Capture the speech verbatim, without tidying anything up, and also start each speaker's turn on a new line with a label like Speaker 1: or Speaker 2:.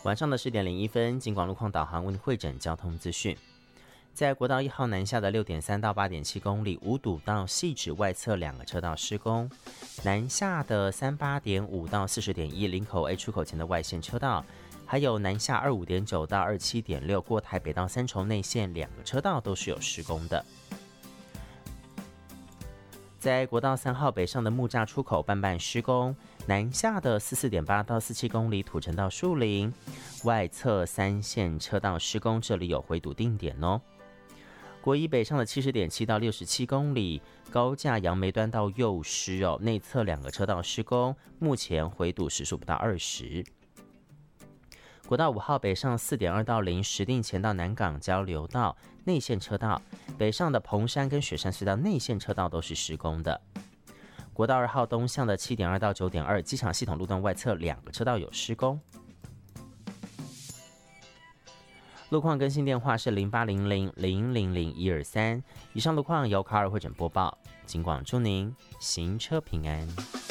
Speaker 1: 晚上的十点零一分，警广路况导航为您汇整交通资讯。在国道一号南下的六点三到八点七公里，五堵到汐止外侧两个车道施工；南下的三八点五到四十点一林口 A 出口前的外线车道，还有南下二五点九到二七点六过台北到三重内线两个车道都是有施工的。在国道三号北上的木栅出口半半施工，南下的四四点八到四七公里土城到树林外侧三线车道施工，这里有回堵定点哦。国一北上的七十点七到六十七公里高架杨梅端到右施哦，内侧两个车道施工，目前回堵时数不到二十。国道五号北上四点二到零石碇前到南港交流道内线车道，北上的蓬山跟雪山隧道内线车道都是施工的。国道二号东向的七点二到九点二机场系统路段外侧两个车道有施工。路况更新电话是零八零零零零零一二三。以上路况由卡尔会诊播报，警广祝您行车平安。